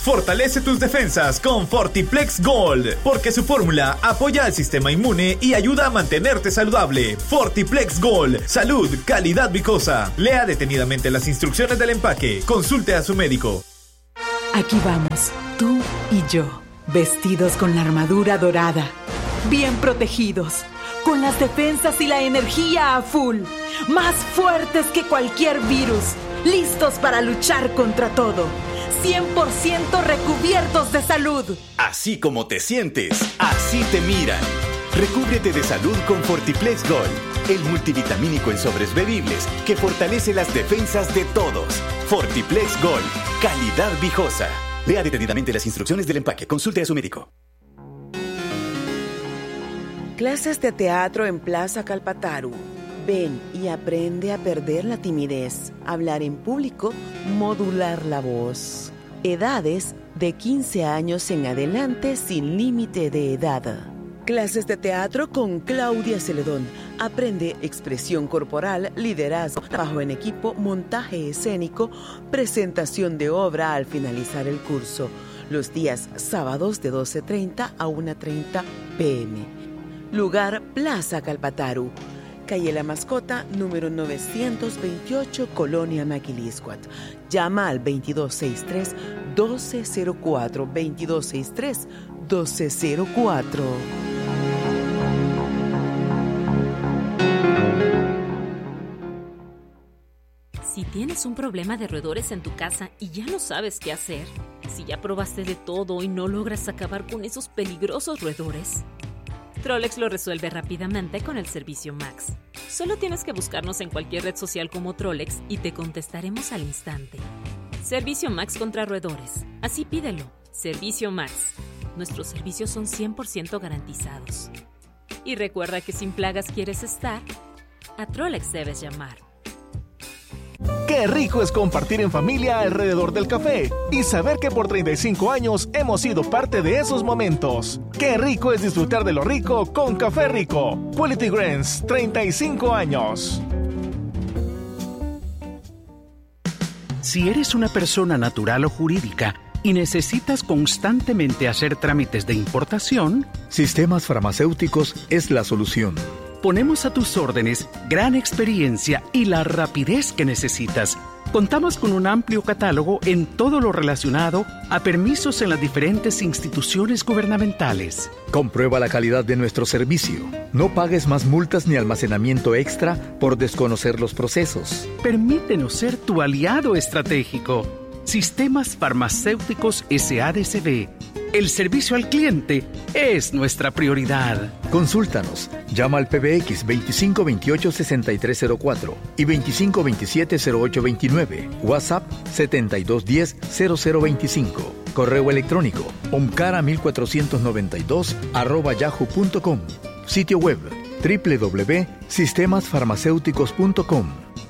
Fortalece tus defensas con Fortiplex Gold, porque su fórmula apoya al sistema inmune y ayuda a mantenerte saludable. Fortiplex Gold, salud, calidad vicosa. Lea detenidamente las instrucciones del empaque. Consulte a su médico. Aquí vamos, tú y yo, vestidos con la armadura dorada, bien protegidos, con las defensas y la energía a full, más fuertes que cualquier virus, listos para luchar contra todo, 100% recubiertos de salud. Así como te sientes, así te miran. Recúbrete de salud con Fortiplex Gold, el multivitamínico en sobres bebibles que fortalece las defensas de todos. Fortiplex Gold, calidad viejosa. Lea detenidamente las instrucciones del empaque. Consulte a su médico. Clases de teatro en Plaza Calpataru. Ven y aprende a perder la timidez, hablar en público, modular la voz. Edades de 15 años en adelante sin límite de edad. Clases de teatro con Claudia Celedón. Aprende expresión corporal, liderazgo, trabajo en equipo, montaje escénico, presentación de obra al finalizar el curso. Los días sábados de 12:30 a 1:30 p.m. Lugar Plaza Calpataru. Calle La Mascota, número 928, Colonia Maquiliscuat. Llama al 2263-1204, 2263-1204. Si tienes un problema de roedores en tu casa y ya no sabes qué hacer, si ya probaste de todo y no logras acabar con esos peligrosos roedores, Trollex lo resuelve rápidamente con el servicio Max. Solo tienes que buscarnos en cualquier red social como Trollex y te contestaremos al instante. Servicio Max contra roedores. Así pídelo. Servicio Max. Nuestros servicios son 100% garantizados. Y recuerda que sin plagas quieres estar, a Trollex debes llamar. Qué rico es compartir en familia alrededor del café y saber que por 35 años hemos sido parte de esos momentos. Qué rico es disfrutar de lo rico con Café Rico. Quality Grains, 35 años. Si eres una persona natural o jurídica y necesitas constantemente hacer trámites de importación, Sistemas Farmacéuticos es la solución. Ponemos a tus órdenes gran experiencia y la rapidez que necesitas. Contamos con un amplio catálogo en todo lo relacionado a permisos en las diferentes instituciones gubernamentales. Comprueba la calidad de nuestro servicio. No pagues más multas ni almacenamiento extra por desconocer los procesos. Permítenos ser tu aliado estratégico. Sistemas Farmacéuticos SADCB. El servicio al cliente es nuestra prioridad. Consúltanos. Llama al PBX 2528-6304 y 2527-0829. WhatsApp 7210-0025. Correo electrónico omcara1492@yahoo.com. Sitio web www.sistemasfarmacéuticos.com.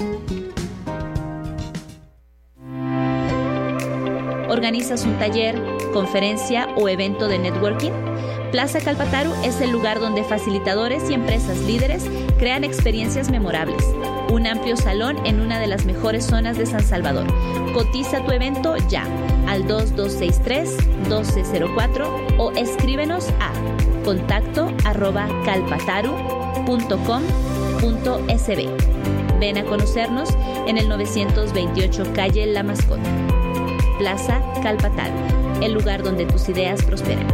¿Organizas un taller, conferencia o evento de networking? Plaza Calpataru es el lugar donde facilitadores y empresas líderes crean experiencias memorables. Un amplio salón en una de las mejores zonas de San Salvador. Cotiza tu evento ya al 2263-1204 o escríbenos a contacto@calpataru.com.sb. Ven a conocernos en el 928 Calle La Mascota. Plaza Calpataru, el lugar donde tus ideas prosperan.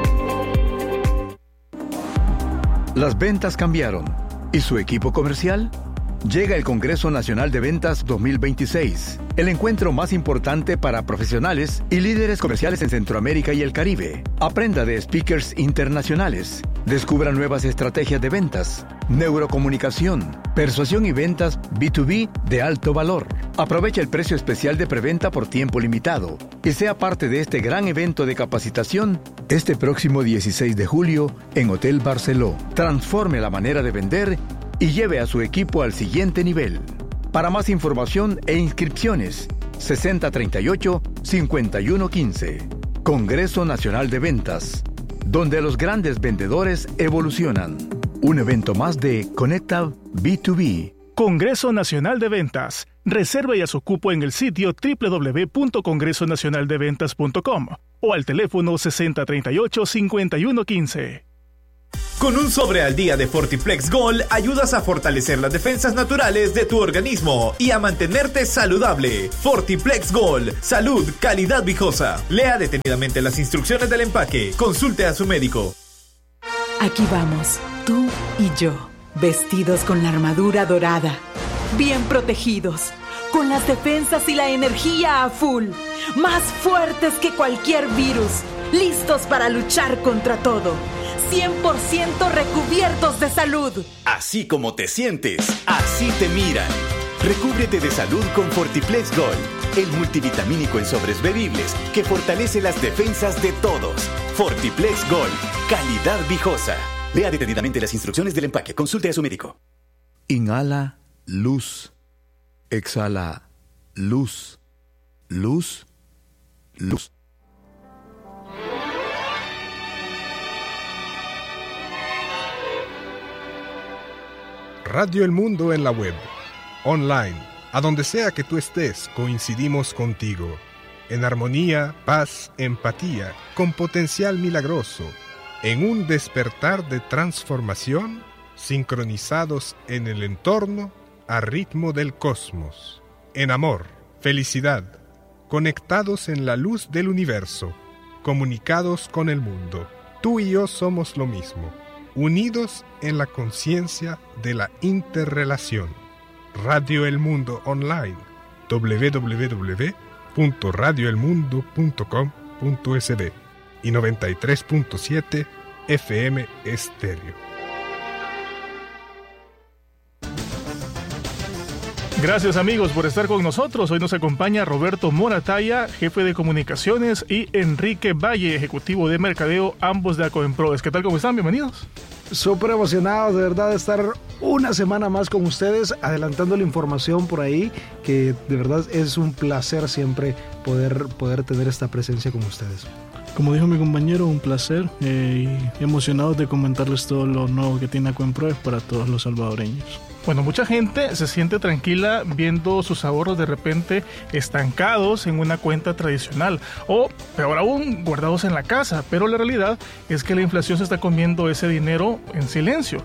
Las ventas cambiaron. ¿Y su equipo comercial? Llega el Congreso Nacional de Ventas 2026, el encuentro más importante para profesionales y líderes comerciales en Centroamérica y el Caribe. Aprenda de speakers internacionales, descubra nuevas estrategias de ventas, neurocomunicación, persuasión y ventas B2B de alto valor. Aprovecha el precio especial de preventa por tiempo limitado y sea parte de este gran evento de capacitación este próximo 16 de julio en Hotel Barceló. Transforme la manera de vender y lleve a su equipo al siguiente nivel. Para más información e inscripciones, 6038-5115. Congreso Nacional de Ventas, donde los grandes vendedores evolucionan. Un evento más de Conecta B2B Congreso Nacional de Ventas. Reserva ya su cupo en el sitio www.congresonacionaldeventas.com o al teléfono 6038-5115. Con un sobre al día de Fortiplex Gold ayudas a fortalecer las defensas naturales de tu organismo y a mantenerte saludable. Fortiplex Gold, salud, calidad viejosa. Lea detenidamente las instrucciones del empaque. Consulte a su médico. Aquí vamos, tú y yo, vestidos con la armadura dorada, bien protegidos, con las defensas y la energía a full, más fuertes que cualquier virus, listos para luchar contra todo, 100% recubiertos de salud. Así como te sientes, así te miran. Recúbrete de salud con Fortiplex Gold, el multivitamínico en sobres bebibles que fortalece las defensas de todos. Fortiplex Gold, calidad viejosa. Lea detenidamente las instrucciones del empaque. Consulte a su médico. Inhala luz. Exhala luz. Luz. Luz. Radio El Mundo en la web, online, a donde sea que tú estés, coincidimos contigo. En armonía, paz, empatía, con potencial milagroso, en un despertar de transformación, sincronizados en el entorno, a ritmo del cosmos. En amor, felicidad, conectados en la luz del universo, comunicados con el mundo. Tú y yo somos lo mismo, unidos en la conciencia de la interrelación. Radio El Mundo Online, www.radioelmundo.com.sd y 93.7 FM Estéreo. Gracias amigos por estar con nosotros. Hoy nos acompaña Roberto Morataya, jefe de comunicaciones, y Enrique Valle, ejecutivo de mercadeo, ambos de Acoemproes. ¿Qué tal? ¿Cómo están? Bienvenidos. Súper emocionados de verdad de estar una semana más con ustedes, adelantando la información por ahí, que de verdad es un placer siempre poder tener esta presencia con ustedes. Como dijo mi compañero, un placer y emocionados de comentarles todo lo nuevo que tiene Acoemproes para todos los salvadoreños. Bueno, mucha gente se siente tranquila viendo sus ahorros de repente estancados en una cuenta tradicional o, peor aún, guardados en la casa, pero la realidad es que la inflación se está comiendo ese dinero en silencio.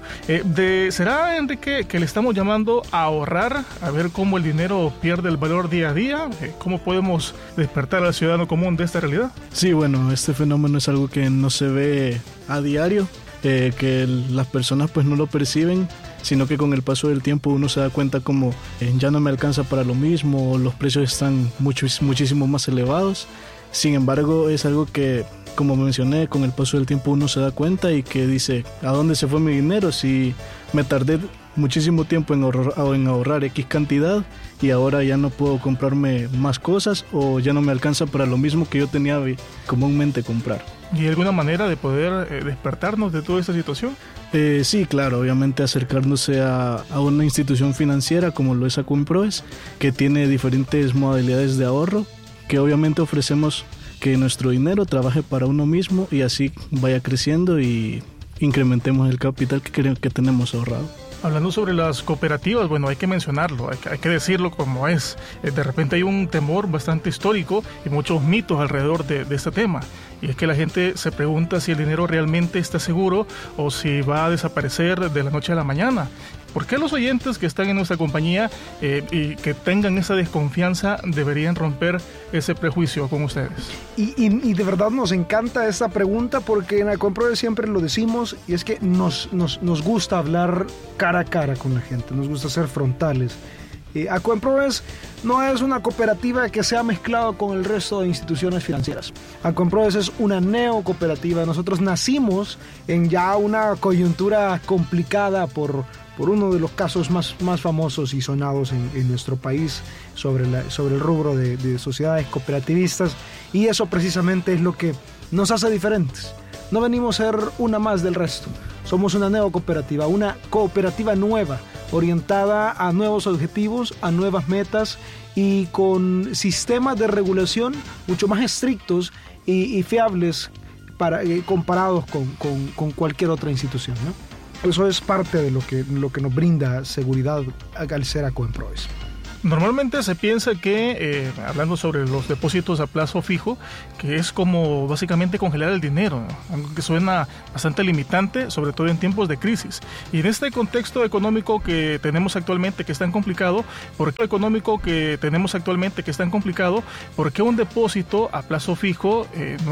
¿Será, Enrique, que le estamos llamando a ahorrar, a ver cómo el dinero pierde el valor día a día? ¿Cómo podemos despertar al ciudadano común de esta realidad? Sí, bueno, este fenómeno es algo que no se ve a diario, que las personas pues no lo perciben, sino que con el paso del tiempo uno se da cuenta como ya no me alcanza para lo mismo, los precios están muchísimo más elevados. Sin embargo, es algo que, como mencioné, con el paso del tiempo uno se da cuenta y que dice, ¿a dónde se fue mi dinero? Si me tardé muchísimo tiempo en ahorrar X cantidad y ahora ya no puedo comprarme más cosas o ya no me alcanza para lo mismo que yo tenía comúnmente comprar. ¿Y hay alguna manera de poder despertarnos de toda esta situación? Sí, claro, obviamente acercándose a una institución financiera como lo es Acoemproes, que tiene diferentes modalidades de ahorro, que obviamente ofrecemos que nuestro dinero trabaje para uno mismo y así vaya creciendo y incrementemos el capital que tenemos ahorrado. Hablando sobre las cooperativas, bueno, hay que mencionarlo, hay que decirlo como es. De repente hay un temor bastante histórico y muchos mitos alrededor de este tema. Y es que la gente se pregunta si el dinero realmente está seguro o si va a desaparecer de la noche a la mañana. ¿Por qué los oyentes que están en nuestra compañía y que tengan esa desconfianza deberían romper ese prejuicio con ustedes? Y de verdad nos encanta esta pregunta porque en Acoemproes siempre lo decimos y es que nos gusta hablar cara a cara con la gente, nos gusta ser frontales. Acoemproes no es una cooperativa que se ha mezclado con el resto de instituciones financieras. Acoemproes es una neocooperativa. Nosotros nacimos en ya una coyuntura complicada por uno de los casos más famosos y sonados en nuestro país sobre el rubro de sociedades cooperativistas, y eso precisamente es lo que nos hace diferentes. No venimos a ser una más del resto. Somos una neocooperativa, una cooperativa nueva, orientada a nuevos objetivos, a nuevas metas y con sistemas de regulación mucho más estrictos y fiables comparados con cualquier otra institución, ¿no? Eso es parte de lo que nos brinda seguridad al ser Acoemproves. Normalmente se piensa que, hablando sobre los depósitos a plazo fijo, que es como básicamente congelar el dinero, ¿no? Algo que suena bastante limitante, sobre todo en tiempos de crisis. Y en este contexto económico que tenemos actualmente, que es tan complicado, ¿por qué un depósito a plazo fijo